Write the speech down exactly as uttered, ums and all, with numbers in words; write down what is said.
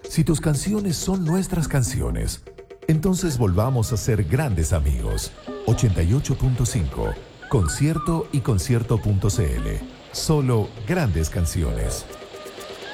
Si tus canciones son nuestras canciones, entonces volvamos a ser grandes amigos. ochenta y ocho punto cinco, Concierto y concierto punto c l. Solo grandes canciones.